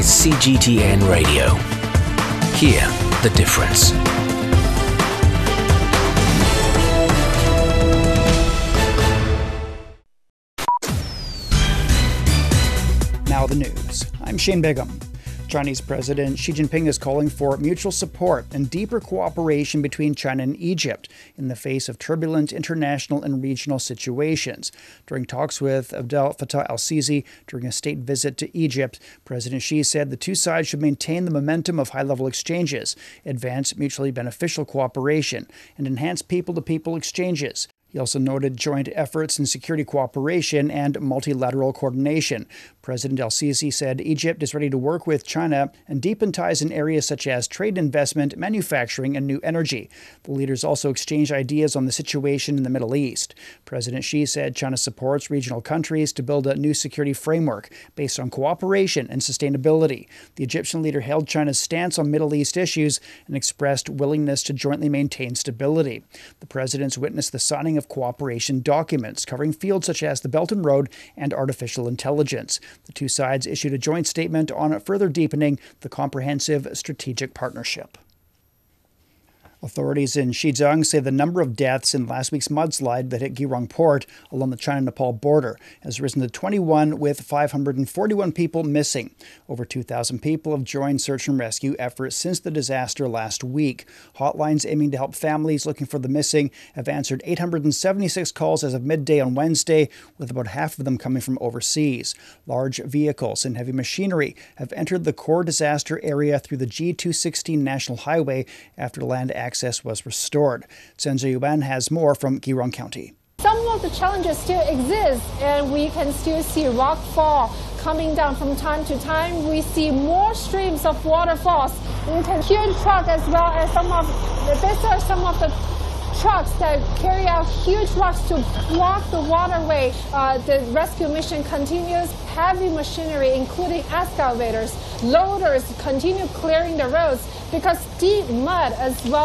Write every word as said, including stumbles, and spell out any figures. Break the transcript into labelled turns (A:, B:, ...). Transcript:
A: C G T N Radio. Hear the difference.
B: Now the news. I'm Shane Bigham. Chinese President Xi Jinping is calling for mutual support and deeper cooperation between China and Egypt in the face of turbulent international and regional situations. During talks with Abdel Fattah al-Sisi during a state visit to Egypt, President Xi said the two sides should maintain the momentum of high-level exchanges, advance mutually beneficial cooperation, and enhance people-to-people exchanges. He also noted joint efforts in security cooperation and multilateral coordination. President al-Sisi said Egypt is ready to work with China and deepen ties in areas such as trade investment, manufacturing, and new energy. The leaders also exchanged ideas on the situation in the Middle East. President Xi said China supports regional countries to build a new security framework based on cooperation and sustainability. The Egyptian leader held China's stance on Middle East issues and expressed willingness to jointly maintain stability. The presidents witnessed the signing of cooperation documents covering fields such as the Belt and Road and artificial intelligence. The two sides issued a joint statement on further deepening the comprehensive strategic partnership. Authorities in Xizang say the number of deaths in last week's mudslide that hit Girong Port along the China-Nepal border has risen to twenty-one, with five hundred forty-one people missing. Over two thousand people have joined search and rescue efforts since the disaster last week. Hotlines aiming to help families looking for the missing have answered eight hundred seventy-six calls as of midday on Wednesday, with about half of them coming from overseas. Large vehicles and heavy machinery have entered the core disaster area through the G two sixteen National Highway after land accident access was restored. Chen Zhiyuan has more from Girong County.
C: Some of the challenges still exist, and we can still see rock fall coming down from time to time. We see more streams of waterfalls. We can hear the truck as well as some of, these are some of the trucks that carry out huge rocks to block the waterway. Uh, the rescue mission continues. Heavy machinery, including excavators, loaders, continue clearing the roads because deep mud as well